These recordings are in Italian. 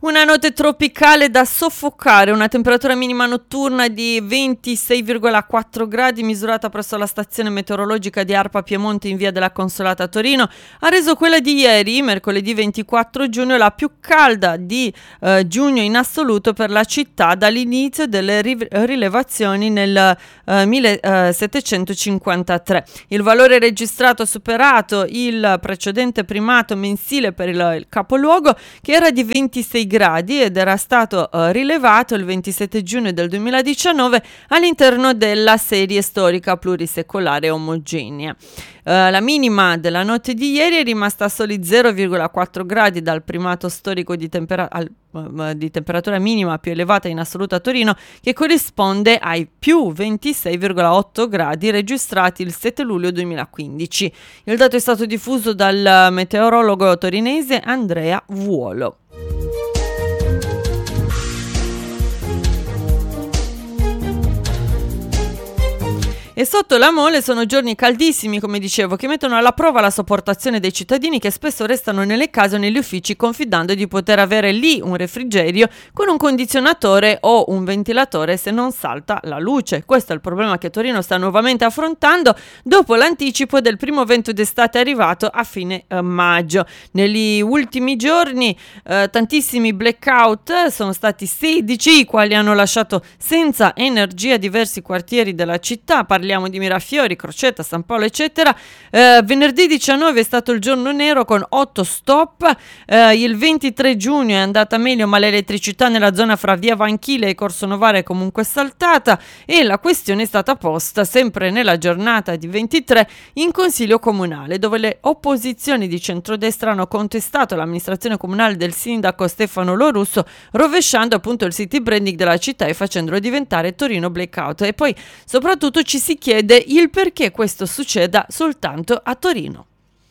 Una notte tropicale da soffocare, una temperatura minima notturna di 26,4 gradi misurata presso la stazione meteorologica di Arpa Piemonte in via della Consolata a Torino ha reso quella di ieri, mercoledì 24 giugno, la più calda di giugno in assoluto per la città dall'inizio delle rilevazioni nel 1753. Il valore registrato ha superato il precedente primato mensile per il capoluogo, che era di 26 gradi ed era stato rilevato il 27 giugno del 2019 all'interno della serie storica plurisecolare omogenea. La minima della notte di ieri è rimasta a soli 0,4 gradi dal primato storico di temperatura minima più elevata in assoluto a Torino, che corrisponde ai più 26,8 gradi registrati il 7 luglio 2015. Il dato è stato diffuso dal meteorologo torinese Andrea Vuolo. E sotto la mole sono giorni caldissimi, come dicevo, che mettono alla prova la sopportazione dei cittadini, che spesso restano nelle case o negli uffici confidando di poter avere lì un refrigerio con un condizionatore o un ventilatore se non salta la luce. Questo è il problema che Torino sta nuovamente affrontando dopo l'anticipo del primo vento d'estate arrivato a fine maggio. Negli ultimi giorni tantissimi blackout, sono stati 16 i quali hanno lasciato senza energia diversi quartieri della città. Parliamo di Mirafiori, Crocetta, San Paolo, eccetera. Venerdì 19 è stato il giorno nero con 8 stop. Il 23 giugno è andata meglio, ma l'elettricità nella zona fra via Vanchile e Corso Novara è comunque saltata, e la questione è stata posta sempre nella giornata di 23 in Consiglio Comunale, dove le opposizioni di centrodestra hanno contestato l'amministrazione comunale del sindaco Stefano Lorusso, rovesciando appunto il city branding della città e facendolo diventare Torino Blackout. E poi soprattutto ci si chiede il perché questo succeda soltanto a Torino.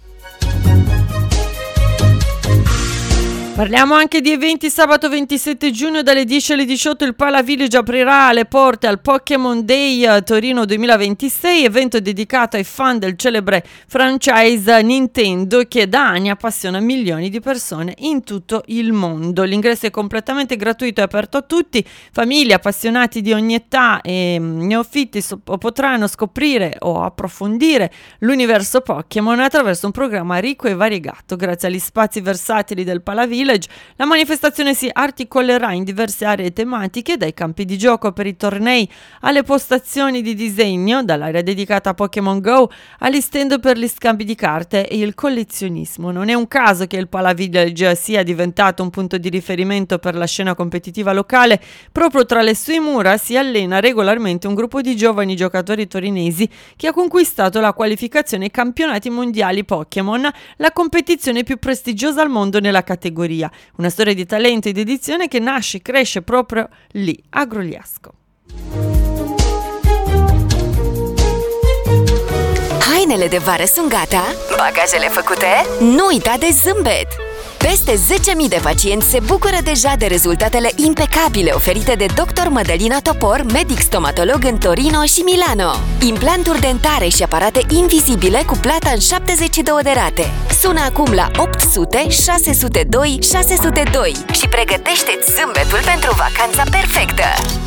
Parliamo anche di eventi. Sabato 27 giugno dalle 10 alle 18 il Pala Village aprirà le porte al Pokémon Day Torino 2026, evento dedicato ai fan del celebre franchise Nintendo che da anni appassiona milioni di persone in tutto il mondo. L'ingresso è completamente gratuito e aperto a tutti. Famiglie, appassionati di ogni età e neofiti potranno scoprire o approfondire l'universo Pokémon attraverso un programma ricco e variegato. Grazie agli spazi versatili del Pala Village, la manifestazione si articolerà in diverse aree tematiche, dai campi di gioco per i tornei alle postazioni di disegno, dall'area dedicata a Pokémon Go agli stand per gli scambi di carte e il collezionismo. Non è un caso che il Pala Village sia diventato un punto di riferimento per la scena competitiva locale. Proprio tra le sue mura si allena regolarmente un gruppo di giovani giocatori torinesi che ha conquistato la qualificazione ai campionati mondiali Pokémon, la competizione più prestigiosa al mondo nella categoria. Una storia di talento e dedizione che nasce e cresce proprio lì, a Grogliasco. Hainele de vară sunt gata? Bagajele făcute? Nu uita de zâmbet! Peste 10.000 de pacienți se bucură deja de rezultatele impecabile oferite de Dr. Mădălina Topor, medic stomatolog în Torino și Milano. Implanturi dentare și aparate invizibile cu plata în 72 de rate. Sună acum la 800 602 602 și pregătește-ți zâmbetul pentru vacanța perfectă!